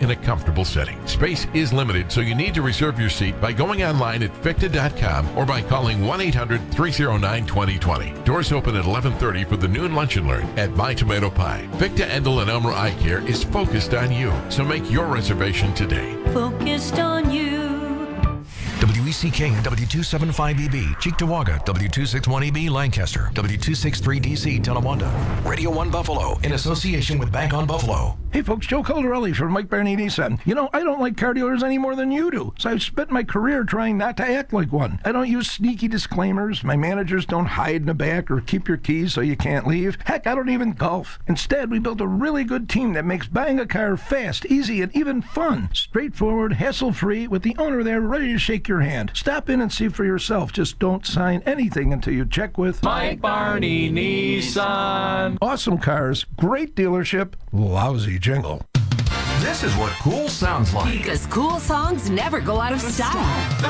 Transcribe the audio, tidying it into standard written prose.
in a comfortable setting. Space is limited, so you need to reserve your seat by going online at ficta.com or by calling 1-800-309-2020. Doors open at 11:30 for the noon lunch and learn at My Tomato Pie. Victa Endel and Elmer Eye Care is focused on you, so make your reservation today. Focused on you. WECK and W275EB, Cheektowaga, W261EB, Lancaster, W263DC, Tonawanda. Radio 1 Buffalo, in association with Bank on Buffalo. Hey folks, Joe Caldarelli from Mike Barney Nissan. You know, I don't like car dealers any more than you do, so I've spent my career trying not to act like one. I don't use sneaky disclaimers. My managers don't hide in the back or keep your keys so you can't leave. Heck, I don't even golf. Instead, we built a really good team that makes buying a car fast, easy, and even fun. Straightforward, hassle-free, with the owner there ready to shake your hand. Stop in and see for yourself. Just don't sign anything until you check with Mike Barney Nissan. Awesome cars, great dealership, lousy jingle. This is what cool sounds like. Because cool songs never go out of style.